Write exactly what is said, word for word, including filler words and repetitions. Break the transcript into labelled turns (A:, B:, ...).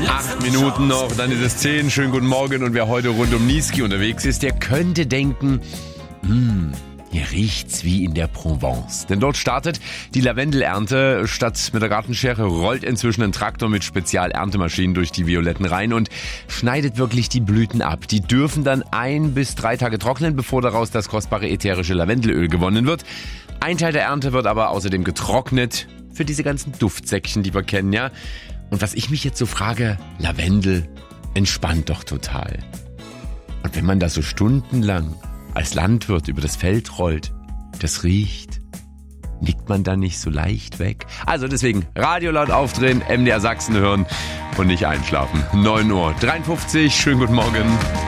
A: Acht Minuten noch, dann ist es zehn. Schönen guten Morgen. Und wer heute rund um Niesky unterwegs ist, der könnte denken, hm, hier riecht's wie in der Provence. Denn dort startet die Lavendelernte. Statt mit der Gartenschere rollt inzwischen ein Traktor mit Spezialerntemaschinen durch die violetten Reihen und schneidet wirklich die Blüten ab. Die dürfen dann ein bis drei Tage trocknen, bevor daraus das kostbare ätherische Lavendelöl gewonnen wird. Ein Teil der Ernte wird aber außerdem getrocknet für diese ganzen Duftsäckchen, die wir kennen, ja. Und was ich mich jetzt so frage, Lavendel entspannt doch total. Und wenn man da so stundenlang als Landwirt über das Feld rollt, das riecht, nickt man dann nicht so leicht weg? Also deswegen Radio laut aufdrehen, M D R Sachsen hören und nicht einschlafen. neun Uhr dreiundfünfzig, schönen guten Morgen.